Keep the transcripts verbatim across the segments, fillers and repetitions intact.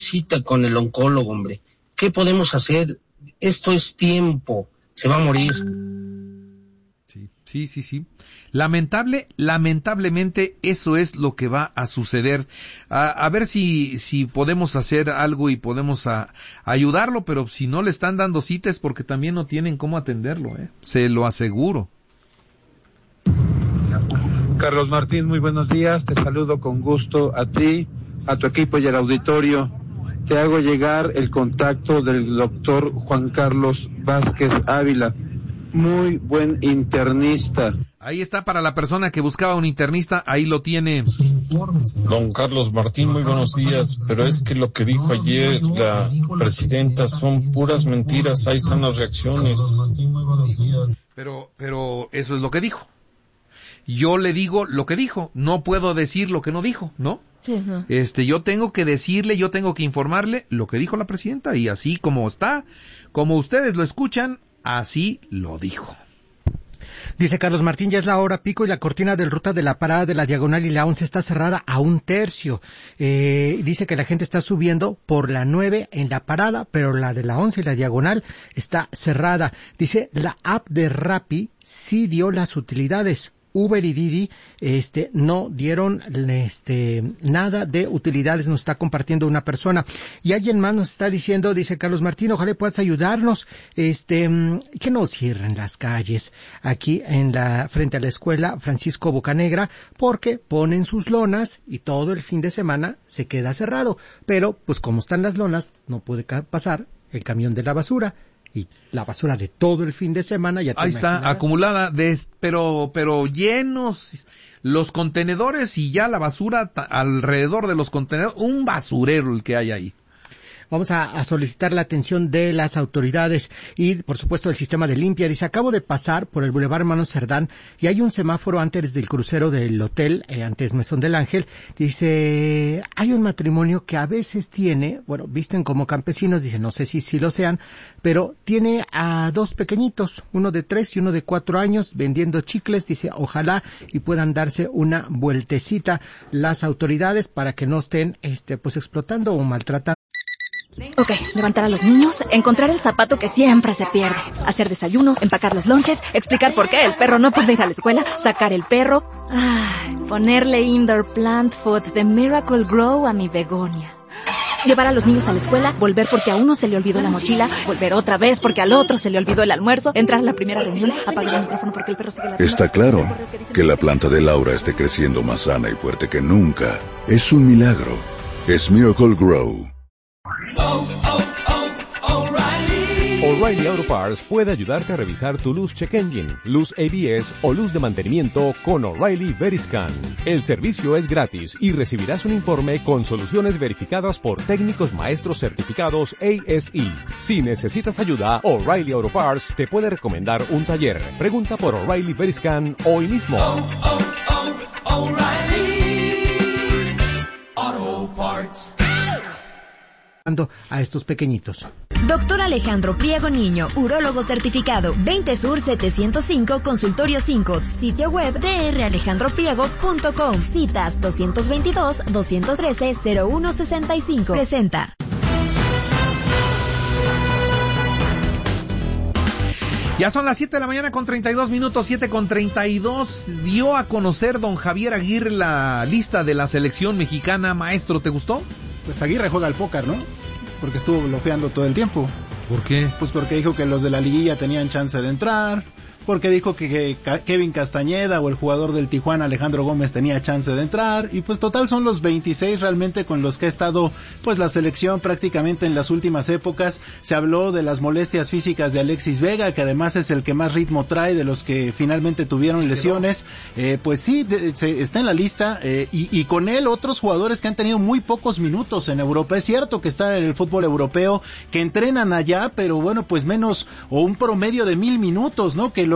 cita con el oncólogo, hombre. ¿Qué podemos hacer? Esto es tiempo, se va a morir. Sí, sí, sí, sí. Lamentable, lamentablemente eso es lo que va a suceder. A, a ver si, si podemos hacer algo y podemos a, a ayudarlo, pero si no le están dando cita es porque también no tienen cómo atenderlo, ¿eh? Se lo aseguro. Carlos Martín, muy buenos días, te saludo con gusto a ti, a tu equipo y al auditorio. Te hago llegar el contacto del doctor Juan Carlos Vázquez Ávila, muy buen internista. Ahí está para la persona que buscaba un internista, ahí lo tiene. Don Carlos Martín, muy buenos días, pero es que lo que dijo ayer la presidenta son puras mentiras, ahí están las reacciones. Pero, pero eso es lo que dijo. Yo le digo lo que dijo, no puedo decir lo que no dijo, ¿no? Uh-huh. Este, yo tengo que decirle, yo tengo que informarle lo que dijo la presidenta y así como está, como ustedes lo escuchan, así lo dijo. Dice Carlos Martín, ya es la hora pico y la cortina del ruta de la parada de la Diagonal y la once está cerrada a un tercio. Eh, dice que la gente está subiendo por la nueve en la parada, pero la de la once y la Diagonal está cerrada. Dice, la app de Rappi sí dio las utilidades. Uber y Didi este no dieron este nada de utilidades, nos está compartiendo una persona. Y alguien más nos está diciendo, dice Carlos Martín, ojalá puedas ayudarnos, este que no cierren las calles aquí en la frente a la escuela Francisco Bocanegra, porque ponen sus lonas y todo el fin de semana se queda cerrado. Pero pues como están las lonas, no puede pasar el camión de la basura. Y la basura de todo el fin de semana ya te ahí está, imaginarás. Acumulada, de, pero pero llenos los contenedores y ya la basura ta, alrededor de los contenedores, un basurero el que hay ahí. Vamos a, a solicitar la atención de las autoridades y, por supuesto, del sistema de limpia. Dice, acabo de pasar por el Boulevard Hermano Cerdán y hay un semáforo antes del crucero del hotel, eh, antes Mesón del Ángel. Dice, hay un matrimonio que a veces tiene, bueno, visten como campesinos, dice, no sé si sí lo sean, pero tiene a dos pequeñitos, uno de tres y uno de cuatro años, vendiendo chicles. Dice, ojalá y puedan darse una vueltecita las autoridades para que no estén, este, pues explotando o maltratando. Ok, levantar a los niños, encontrar el zapato que siempre se pierde, hacer desayunos, empacar los lonches, explicar por qué el perro no puede ir a la escuela, sacar el perro, ay, ponerle indoor plant food de Miracle Grow a mi begonia. Llevar a los niños a la escuela, volver porque a uno se le olvidó la mochila, volver otra vez porque al otro se le olvidó el almuerzo, entrar a la primera reunión, apagar el micrófono porque el perro sigue ladrando. Está claro que la planta de Laura esté creciendo más sana y fuerte que nunca. Es un milagro. Es Miracle Grow. Oh, oh, oh, O'Reilly. O'Reilly Auto Parts puede ayudarte a revisar tu luz check engine, luz A B S o luz de mantenimiento con O'Reilly Veriscan. El servicio es gratis y recibirás un informe con soluciones verificadas por técnicos maestros certificados A S E. Si necesitas ayuda, O'Reilly Auto Parts te puede recomendar un taller. Pregunta por O'Reilly Veriscan hoy mismo. Oh, oh, oh, O'Reilly Auto Parts. A estos pequeñitos. Doctor Alejandro Priego Niño, urólogo certificado, veinte Sur setecientos cinco, Consultorio cinco, sitio web d r alejandro priego punto com, citas dos veintidós, doscientos trece, cero uno sesenta y cinco. Presenta. Ya son las siete de la mañana con treinta y dos minutos, siete con treinta y dos. Dio a conocer don Javier Aguirre la lista de la selección mexicana. Maestro, ¿te gustó? Pues Aguirre juega al póker, ¿no? Porque estuvo bloqueando todo el tiempo. ¿Por qué? Pues porque dijo que los de la liguilla tenían chance de entrar, porque dijo que, que Kevin Castañeda o el jugador del Tijuana Alejandro Gómez tenía chance de entrar, y pues total son los veintiséis realmente con los que ha estado pues la selección prácticamente en las últimas épocas. Se habló de las molestias físicas de Alexis Vega, que además es el que más ritmo trae de los que finalmente tuvieron sí, lesiones, eh, pues sí, de, se, está en la lista, eh, y, y con él otros jugadores que han tenido muy pocos minutos en Europa. Es cierto que están en el fútbol europeo, que entrenan allá, pero bueno, pues menos o un promedio de mil minutos, ¿no? Que lo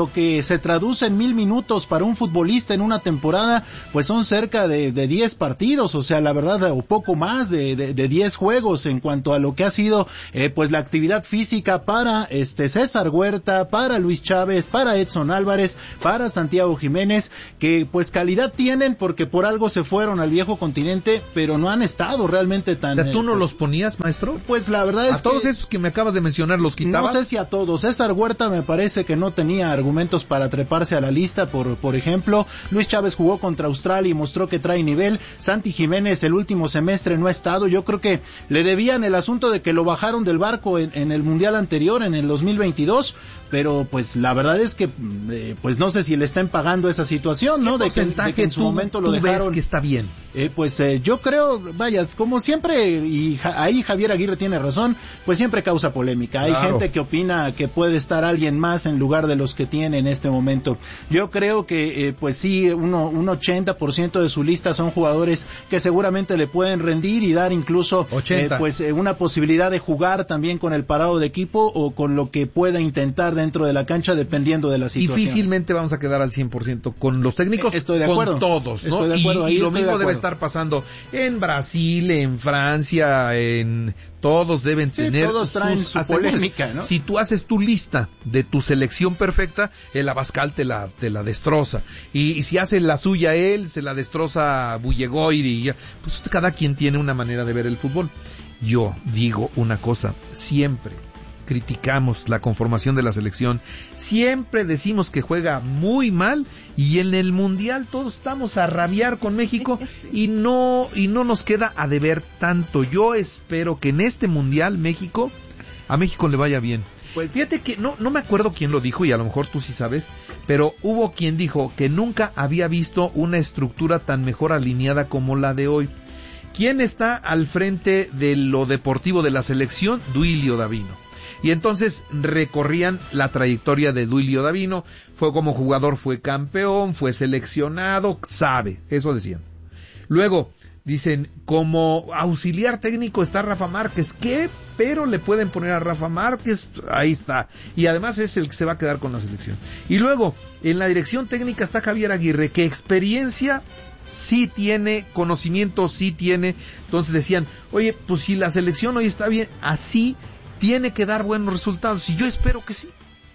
lo que se traduce en mil minutos para un futbolista en una temporada, pues son cerca de, de diez partidos, o sea, la verdad, o poco más de, de, de diez juegos en cuanto a lo que ha sido, eh, pues la actividad física para este César Huerta, para Luis Chávez, para Edson Álvarez, para Santiago Jiménez, que pues calidad tienen porque por algo se fueron al viejo continente, pero no han estado realmente tan... O sea, ¿tú no pues, los ponías, maestro? Pues la verdad es ¿A todos que, esos que me acabas de mencionar los quitabas? No sé si a todos. César Huerta me parece que no tenía argumentos para treparse a la lista, por, por ejemplo. Luis Chávez jugó contra Australia y mostró que trae nivel. Santi Jiménez el último semestre no ha estado. Yo creo que le debían el asunto de que lo bajaron del barco en, en el Mundial anterior, en el dos mil veintidós, pero pues la verdad es que eh, pues no sé si le estén pagando esa situación, ¿no? De que, de que en su tú, momento lo tú dejaron. Ves que está bien. Eh, pues eh, yo creo, vaya, como siempre, y ja, ahí Javier Aguirre tiene razón, pues siempre causa polémica. Hay claro. gente que opina que puede estar alguien más en lugar de los que tiene en este momento. Yo creo que, eh, pues sí, uno, un ochenta por ciento de su lista son jugadores que seguramente le pueden rendir y dar incluso eh, pues eh, una posibilidad de jugar también con el parado de equipo o con lo que pueda intentar dentro de la cancha dependiendo de la situación. Difícilmente vamos a quedar al cien por ciento con los técnicos, estoy de acuerdo. Con todos, ¿no? Estoy de acuerdo, y, y lo estoy mismo debe estar pasando en Brasil, en Francia, en todos deben sí, tener todos traen sus su asegures. polémica, ¿no? Si tú haces tu lista de tu selección perfecta, el Abascal te la te la destroza, y, y si hace la suya él, se la destroza Bullegoiri, y ya. Pues cada quien tiene una manera de ver el fútbol. Yo digo una cosa, siempre criticamos la conformación de la selección, siempre decimos que juega muy mal, y en el Mundial todos estamos a rabiar con México y no y no nos queda a deber tanto. Yo espero que en este Mundial México a México le vaya bien. Pues fíjate que no no me acuerdo quién lo dijo, y a lo mejor tú sí sabes, pero hubo quien dijo que nunca había visto una estructura tan mejor alineada como la de hoy. ¿Quién está al frente de lo deportivo de la selección? Duilio Davino. Y entonces recorrían la trayectoria de Duilio Davino, fue como jugador, fue campeón, fue seleccionado, sabe, eso decían. Luego dicen, como auxiliar técnico está Rafa Márquez, ¿qué? Pero le pueden poner a Rafa Márquez, ahí está. Y además es el que se va a quedar con la selección. Y luego, en la dirección técnica está Javier Aguirre, que experiencia sí tiene, conocimiento sí tiene. Entonces decían, oye, pues si la selección hoy está bien, así tiene que dar buenos resultados, y yo espero que sí.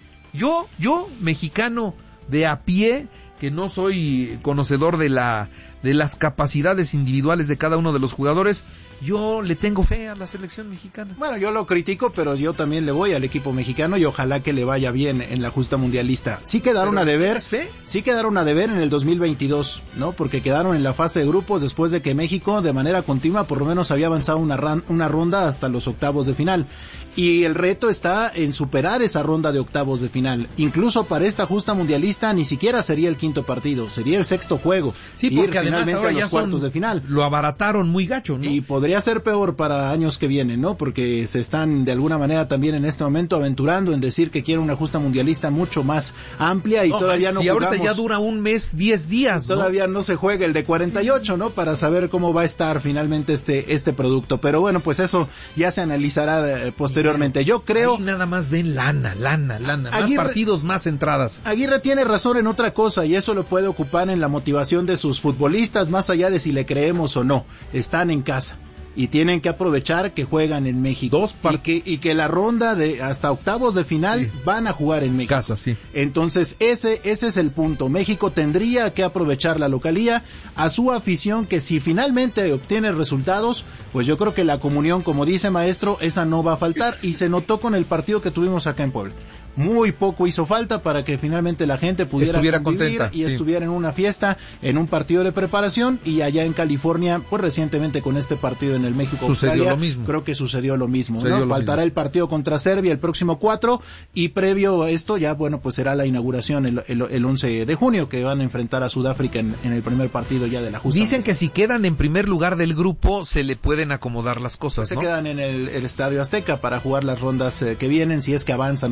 Yo, yo, mexicano de a pie, que no soy conocedor de la de las capacidades individuales de cada uno de los jugadores, yo le tengo fe a la selección mexicana. Bueno, yo lo critico, pero yo también le voy al equipo mexicano y ojalá que le vaya bien en la justa mundialista. Sí quedaron a deber, fe? sí quedaron a deber en el dos mil veintidós, ¿no? Porque quedaron en la fase de grupos después de que México de manera continua por lo menos había avanzado una, ran, una ronda hasta los octavos de final. Y el reto está en superar esa ronda de octavos de final. Incluso para esta justa mundialista ni siquiera sería el quinto partido, sería el sexto juego. Sí, porque además ahora ya cuartos son, de final. Lo abarataron muy gacho, ¿no? Y podría ser peor para años que vienen, ¿no? Porque se están de alguna manera también en este momento aventurando en decir que quieren una justa mundialista mucho más amplia y no, todavía no si jugamos. Ahorita ya dura un mes, diez días, ¿no? Todavía no se juega el de cuarenta y ocho, ¿no? Para saber cómo va a estar finalmente este este producto. Pero bueno, pues eso ya se analizará eh, posteriormente. Yo creo... Ahí nada más ven lana, lana, lana. Aguirre, más partidos, más entradas. Aguirre tiene razón en otra cosa, y eso lo puede ocupar en la motivación de sus futbolistas, más allá de si le creemos o no. Están en casa y tienen que aprovechar que juegan en México. Dos part- y que y que la ronda de hasta octavos de final sí. van a jugar en México. Casa, sí. Entonces, ese ese es el punto. México tendría que aprovechar la localía, a su afición, que si finalmente obtiene resultados, pues yo creo que la comunión, como dice maestro, esa no va a faltar, y se notó con el partido que tuvimos acá en Puebla. Muy poco hizo falta para que finalmente la gente pudiera estuviera convivir contenta, y sí. estuviera en una fiesta, en un partido de preparación, y allá en California, pues recientemente con este partido en el México sucedió Australia, lo mismo. Creo que sucedió lo mismo, sucedió ¿no? lo Faltará mismo. el partido contra Serbia el próximo cuatro, y previo a esto ya, bueno, pues será la inauguración el, el, el once de junio, que van a enfrentar a Sudáfrica en, en el primer partido ya de la justa. Dicen que si quedan en primer lugar del grupo, se le pueden acomodar las cosas, se ¿no? quedan en el, el Estadio Azteca para jugar las rondas eh, que vienen, si es que avanzan obviamente después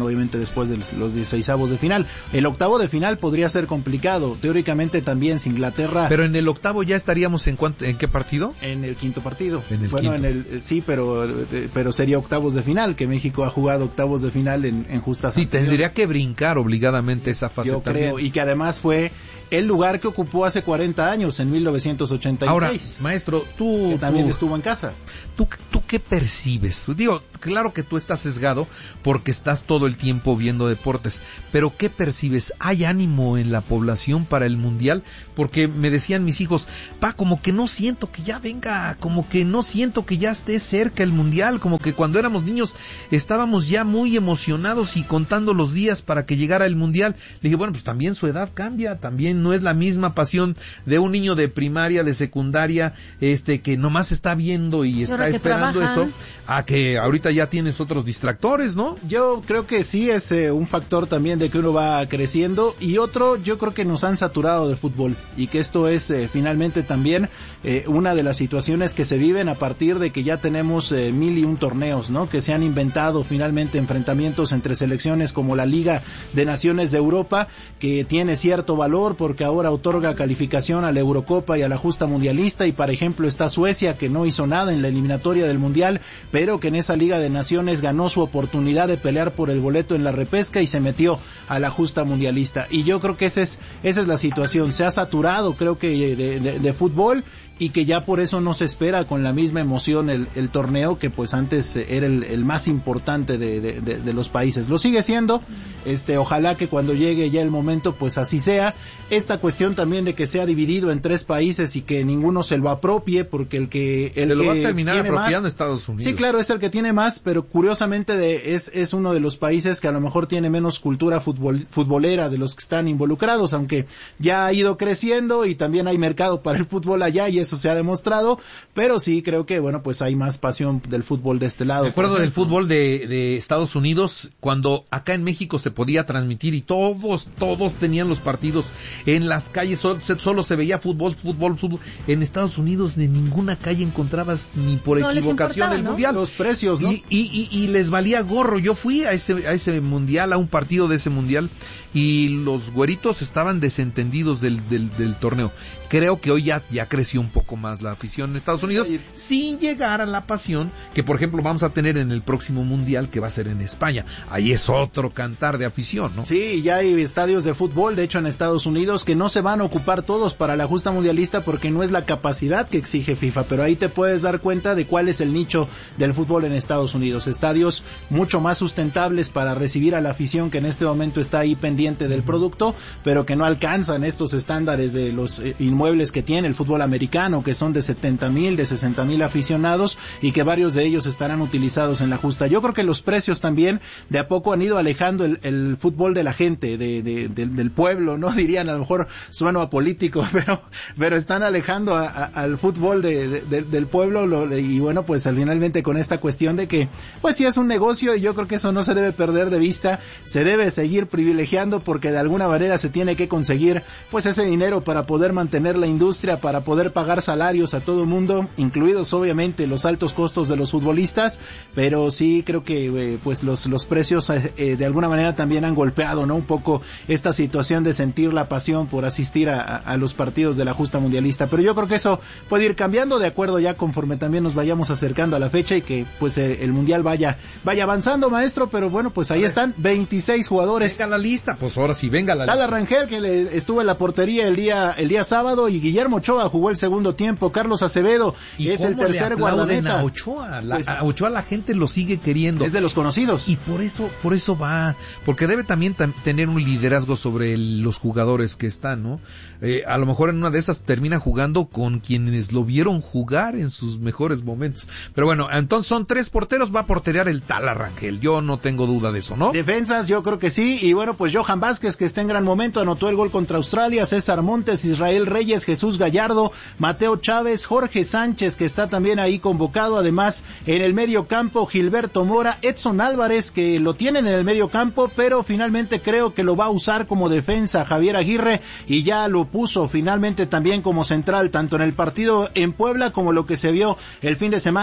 después de los dieciseisavos de final. El octavo de final podría ser complicado, teóricamente también si Inglaterra... Pero en el octavo ya estaríamos en cuánto, ¿en qué partido? En el quinto partido. En el bueno, quinto. en el sí, pero pero sería octavos de final, que México ha jugado octavos de final en, en justas Sí, anteriores. tendría que brincar obligadamente esa fase Yo también. creo, y que además fue el lugar que ocupó hace cuarenta años, en mil novecientos ochenta y seis. Ahora, maestro, tú... Que también tú, estuvo en casa. ¿tú, ¿Tú qué percibes? Digo, claro que tú estás sesgado porque estás todo el tiempo viendo deportes, pero ¿qué percibes? ¿Hay ánimo en la población para el Mundial? Porque me decían mis hijos, pa, como que no siento que ya venga, como que no siento que ya esté cerca el Mundial, como que cuando éramos niños estábamos ya muy emocionados y contando los días para que llegara el Mundial. Le dije, bueno, pues también su edad cambia, también no es la misma pasión de un niño de primaria, de secundaria, este que nomás está viendo y está Pero que esperando trabajan. eso, a que ahorita ya tienes otros distractores, ¿no? Yo creo que sí es eh, un factor también de que uno va creciendo, y otro, yo creo que nos han saturado de fútbol, y que esto es eh, finalmente también eh, una de las situaciones que se viven a partir de que ya tenemos eh, mil y un torneos, ¿no? Que se han inventado finalmente enfrentamientos entre selecciones como la Liga de Naciones de Europa, que tiene cierto valor porque ahora otorga calificación a la Eurocopa y a la justa mundialista, y por ejemplo está Suecia, que no hizo nada en la eliminatoria del Mundial, pero que en esa Liga de Naciones ganó su oportunidad de pelear por el boleto en la repesca y se metió a la justa mundialista. Y yo creo que esa es, esa es la situación, se ha saturado creo que de, de, de fútbol, y que ya por eso no se espera con la misma emoción el, el torneo que pues antes era el, el más importante de, de, de, de los países. Lo sigue siendo, este, ojalá que cuando llegue ya el momento pues así sea. Esta cuestión también de que sea dividido en tres países y que ninguno se lo apropie, porque el que el Se lo que va a terminar tiene apropiando más, Estados Unidos. Sí, claro, es el que tiene más, pero curiosamente de, es, es uno de los países que a lo mejor tiene menos cultura futbol, futbolera de los que están involucrados, aunque ya ha ido creciendo y también hay mercado para el fútbol allá y eso se ha demostrado, pero sí creo que bueno, pues hay más pasión del fútbol de este lado. Me acuerdo del fútbol de, de Estados Unidos, cuando acá en México se podía transmitir y todos, todos tenían los partidos en las calles, solo, solo se veía fútbol, fútbol, fútbol. En Estados Unidos de ninguna calle encontrabas ni por No les equivocación importaba, el ¿no? mundial. Los precios, ¿no? Y, y, y, y les valía gorro. Yo fui a ese, a ese mundial, a un partido de ese mundial, y los güeritos estaban desentendidos del, del, del torneo. Creo que hoy ya, ya creció un poco más la afición en Estados Unidos, sin llegar a la pasión que, por ejemplo, vamos a tener en el próximo mundial, que va a ser en España. Ahí es otro cantar de afición, ¿no? Sí, ya hay estadios de fútbol, de hecho en Estados Unidos, que no se van a ocupar todos para la justa mundialista porque no es la capacidad que exige FIFA, pero ahí te puedes dar cuenta de cuál es el nicho del fútbol en Estados Unidos. Estadios mucho más sustentables para recibir a la afición que en este momento está ahí pendiente del producto, pero que no alcanzan estos estándares de los eh, inmuebles que tiene el fútbol americano, que son de setenta mil, de sesenta mil aficionados, y que varios de ellos estarán utilizados en la justa. Yo creo que los precios también de a poco han ido alejando el, el fútbol de la gente, de, de, de, del pueblo, ¿no? Dirían, a lo mejor sueno a político, pero, pero están alejando a, a, al fútbol de, de, de, del pueblo, lo, y bueno, pues finalmente con esta cuestión de que, pues sí es un negocio, y yo creo que eso no se debe perder de vista, se debe seguir privilegiando porque de alguna manera se tiene que conseguir, pues ese dinero para poder mantener la industria, para poder pagar salarios a todo el mundo, incluidos obviamente los altos costos de los futbolistas, pero sí creo que eh, pues los, los precios eh, de alguna manera también han golpeado, ¿no? Un poco esta situación de sentir la pasión por asistir a, a los partidos de la justa mundialista, pero yo creo que eso puede ir cambiando de acuerdo ya conforme también nos vayamos acercando a la fecha y que pues eh, el mundial vaya vaya avanzando, maestro, pero bueno, pues ahí están veintiséis jugadores. Venga la lista, pues ahora sí, venga la Tala lista. Rangel, que le estuvo en la portería el día el día sábado, y Guillermo Ochoa jugó el segundo tiempo. Carlos Acevedo es el tercer guardameta. A Ochoa, la, Pues, a Ochoa la gente lo sigue queriendo. Es de los conocidos. Y por eso, por eso va, porque debe también tam, tener un liderazgo sobre el, los jugadores que están, ¿no? Eh, a lo mejor en una de esas termina jugando con quienes lo vieron jugar en sus mejores momentos. Pero bueno, entonces son tres porteros, va a porterear el Tala Rangel. Yo no tengo duda de eso, ¿no? Defensas, yo creo que sí. Y bueno, pues Johan Vázquez, que está en gran momento, anotó el gol contra Australia. César Montes, Israel Reyes, Jesús Gallardo, Mateo Chávez, Jorge Sánchez, que está también ahí convocado. Además, en el medio campo, Gilberto Mora, Edson Álvarez, que lo tienen en el medio campo, pero finalmente creo que lo va a usar como defensa Javier Aguirre, y ya lo puso finalmente también como central, tanto en el partido en Puebla como lo que se vio el fin de semana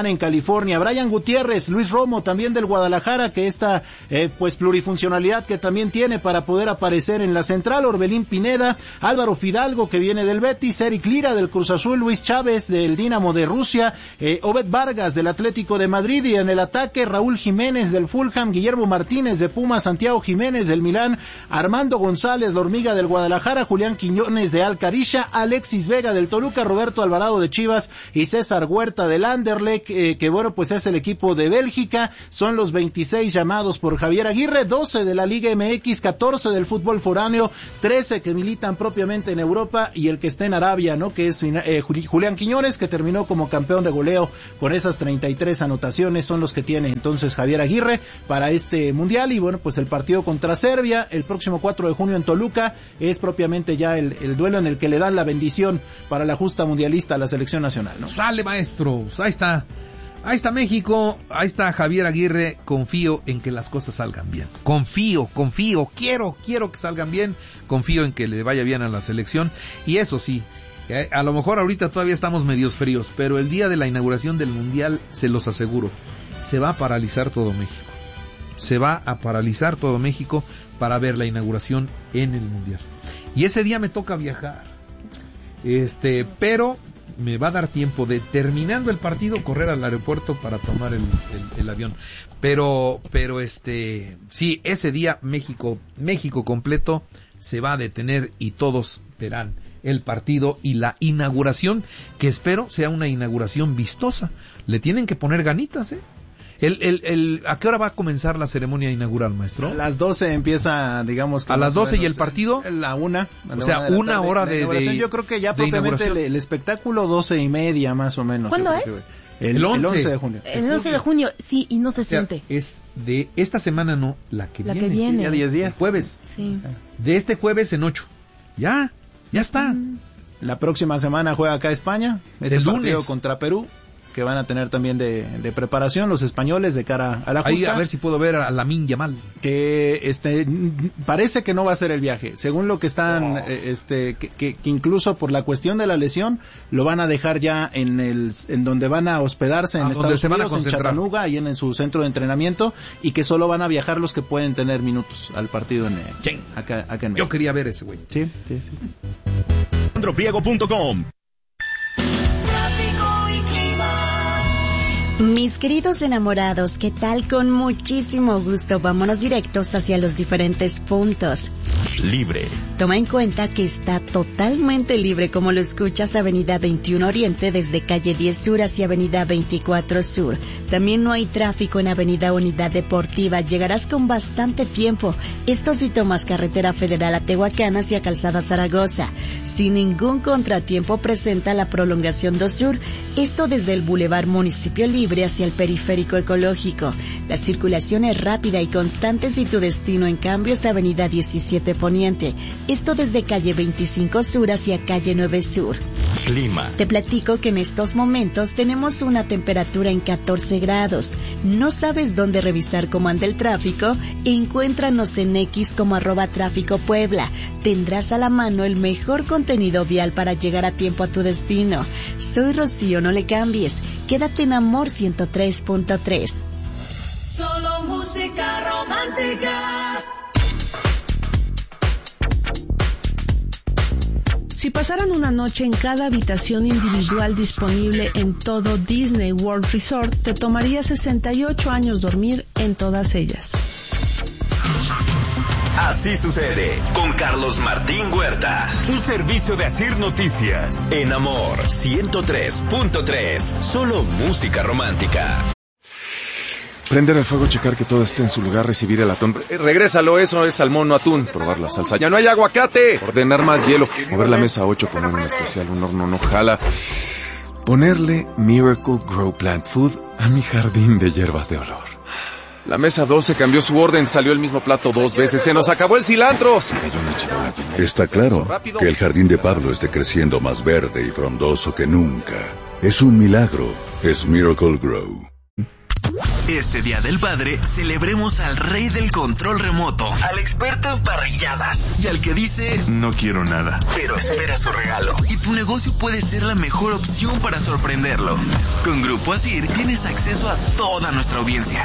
Santa Ana en California. Brian Gutiérrez, Luis Romo también del Guadalajara, que esta eh, pues plurifuncionalidad que también tiene para poder aparecer en la central. Orbelín Pineda, Álvaro Fidalgo, que viene del Betis, Eric Lira del Cruz Azul, Luis Chávez del Dinamo de Rusia, eh, Obed Vargas del Atlético de Madrid, y en el ataque Raúl Jiménez del Fulham, Guillermo Martínez de Pumas, Santiago Jiménez del Milán, Armando González, la Hormiga del Guadalajara, Julián Quiñones de Alcarisha, Alexis Vega del Toluca, Roberto Alvarado de Chivas y César Huerta del Anderlecht, eh, que bueno, pues es el equipo de Bélgica. Son los veintiséis llamados por Javier Aguirre, doce de la Liga M X, catorce del fútbol foráneo, trece que militan propiamente en Europa y el que está en Arabia, ¿no? Que es eh, Julián Quiñones, que terminó como campeón de goleo con esas treinta y tres anotaciones, son los que tiene entonces Javier Aguirre para este mundial. Y bueno, pues el partido contra Serbia el próximo cuatro de junio en Toluca es propiamente ya el, el duelo en el que le dan la bendición para la justa mundialista a la selección nacional, ¿no? Sale, maestros, ahí está. Ahí está México, ahí está Javier Aguirre. Confío en que las cosas salgan bien. Confío, confío, quiero, quiero que salgan bien. Confío en que le vaya bien a la selección. Y eso sí, a lo mejor ahorita todavía estamos medios fríos, pero el día de la inauguración del Mundial, se los aseguro, se va a paralizar todo México. Se va a paralizar todo México para ver la inauguración en el Mundial. Y ese día me toca viajar. Este, pero me va a dar tiempo de, terminando el partido, correr al aeropuerto para tomar el, el, el avión. Pero, pero este, sí, ese día México, México completo se va a detener y todos verán el partido y la inauguración, que espero sea una inauguración vistosa. Le tienen que poner ganitas, ¿eh? El, el, el, ¿A qué hora va a comenzar la ceremonia inaugural, maestro? A las doce empieza, digamos que a las doce y el partido a la una, a la o sea, una, una tarde, hora de, de yo creo que ya propiamente el, el espectáculo doce y media más o menos. ¿Cuándo es? El, el, once. el once de junio. El once de junio, sí, y no se o sea, siente. Es de esta semana, no, la que la viene. Que viene. Sí, ya diez días. El jueves. Sí. De este jueves en ocho. Ya, ya está. Mm. La próxima semana juega acá España. Este el partido lunes contra Perú, que van a tener también de, de preparación los españoles de cara a la justa. Ahí a ver si puedo ver a Lamine Yamal. Que este parece que no va a ser el viaje, según lo que están, oh. este que, que, que incluso por la cuestión de la lesión lo van a dejar ya en el en donde van a hospedarse en ah, Estados Unidos, en Chattanooga, ahí en, en su centro de entrenamiento, y que solo van a viajar los que pueden tener minutos al partido en sí. acá, acá en México. Yo quería ver ese güey. Sí, sí, sí. alejandro priego punto com. Mis queridos enamorados, ¿qué tal? Con muchísimo gusto, vámonos directos hacia los diferentes puntos. Libre. Toma en cuenta que está totalmente libre, como lo escuchas, Avenida veintiuno Oriente desde calle diez Sur hacia Avenida veinticuatro Sur. También no hay tráfico en Avenida Unidad Deportiva, llegarás con bastante tiempo. Esto si tomas carretera federal a Tehuacán hacia Calzada Zaragoza. Sin ningún contratiempo presenta la prolongación dos Sur, esto desde el Boulevard Municipio Libre hacia el Periférico Ecológico. La circulación es rápida y constante si tu destino en cambio es Avenida diecisiete Poniente. Esto desde calle veinticinco Sur hacia calle nueve Sur. Clima. Te platico que en estos momentos tenemos una temperatura en catorce grados. ¿No sabes dónde revisar cómo anda el tráfico? Encuéntranos en X como arroba tráfico Puebla. Tendrás a la mano el mejor contenido vial para llegar a tiempo a tu destino. Soy Rocío, no le cambies. Quédate en Amor ciento tres punto tres. Solo música romántica. Si pasaran una noche en cada habitación individual disponible en todo Disney World Resort, te tomaría sesenta y ocho años dormir en todas ellas. Así sucede con Carlos Martín Huerta. Un servicio de Asir Noticias. En Amor ciento tres punto tres. Solo música romántica. Prender el fuego, checar que todo esté en su lugar, recibir el atún. Eh, regrésalo, eso es salmón, no atún. Probar la salsa. ¡Ya no hay aguacate! Ordenar más hielo. Mover la mesa ocho, poner un especial, un horno no jala. Ponerle Miracle Grow Plant Food a mi jardín de hierbas de olor. La mesa doce cambió su orden, salió el mismo plato dos veces, se nos acabó el cilantro. Se cayó una charola. Está claro que el jardín de Pablo esté creciendo más verde y frondoso que nunca. Es un milagro, es Miracle Grow. Este Día del Padre, celebremos al rey del control remoto, al experto en parrilladas y al que dice no quiero nada, pero espera su regalo. Y tu negocio puede ser la mejor opción para sorprenderlo. Con Grupo Asir tienes acceso a toda nuestra audiencia.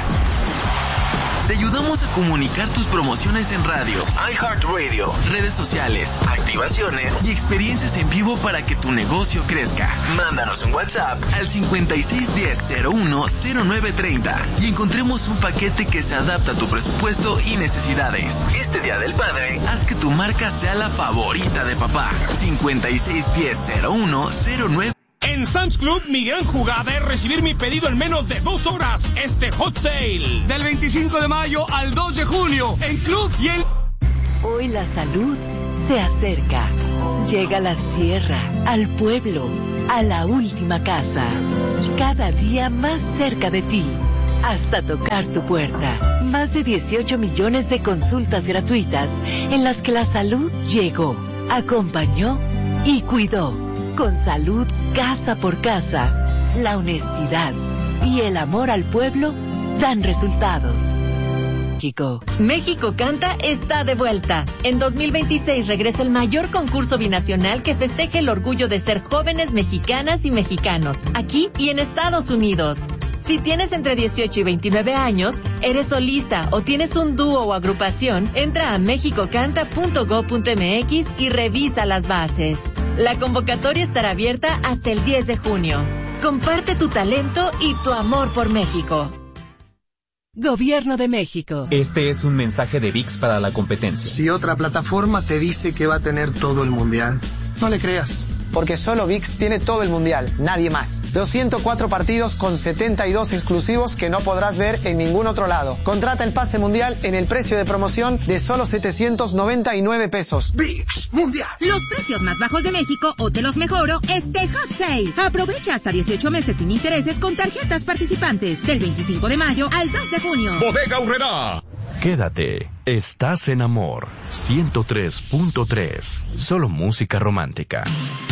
Te ayudamos a comunicar tus promociones en radio, iHeartRadio, redes sociales, activaciones y experiencias en vivo para que tu negocio crezca. Mándanos un WhatsApp al cincuenta y seis diez cero uno cero nueve treinta y encontremos un paquete que se adapta a tu presupuesto y necesidades. Este Día del Padre, haz que tu marca sea la favorita de papá. cincuenta y seis diez cero uno cero nueve. En Sam's Club, mi gran jugada es recibir mi pedido en menos de dos horas. Este Hot Sale. Del veinticinco de mayo al dos de junio. En Club y en... Hoy la salud se acerca. Llega a la sierra, al pueblo, a la última casa. Cada día más cerca de ti. Hasta tocar tu puerta. Más de dieciocho millones de consultas gratuitas en las que la salud llegó, acompañó y cuidó. Con salud casa por casa, la honestidad y el amor al pueblo dan resultados. México. México Canta está de vuelta. En dos mil veintiséis regresa el mayor concurso binacional que festeje el orgullo de ser jóvenes mexicanas y mexicanos, aquí y en Estados Unidos. Si tienes entre dieciocho y veintinueve años, eres solista o tienes un dúo o agrupación, entra a mexico canta punto gob punto mx y revisa las bases. La convocatoria estará abierta hasta el diez de junio. Comparte tu talento y tu amor por México. Gobierno de México. Este es un mensaje de V I X para la competencia. Si otra plataforma te dice que va a tener todo el mundial, no le creas. Porque solo V I X tiene todo el mundial, nadie más. Los ciento cuatro partidos con setenta y dos exclusivos que no podrás ver en ningún otro lado. Contrata el pase mundial en el precio de promoción de solo setecientos noventa y nueve pesos. V I X Mundial. Los precios más bajos de México o te los mejoro este Hot Sale. Aprovecha hasta dieciocho meses sin intereses con tarjetas participantes del veinticinco de mayo al dos de junio. Bodega Aurrerá. Quédate, estás en Amor ciento tres punto tres. Solo música romántica.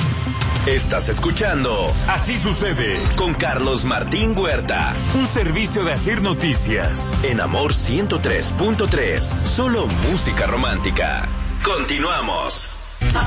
Estás escuchando Así Sucede con Carlos Martín Huerta, un servicio de Asir Noticias en Amor ciento tres punto tres. Solo música romántica. Continuamos.